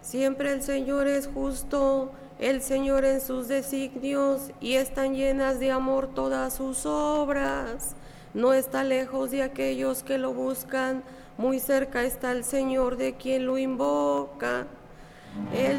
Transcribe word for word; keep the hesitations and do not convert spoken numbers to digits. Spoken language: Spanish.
Siempre el Señor es justo, el Señor en sus designios, y están llenas de amor todas sus obras. No está lejos de aquellos que lo buscan, muy cerca está el Señor de quien lo invoca. El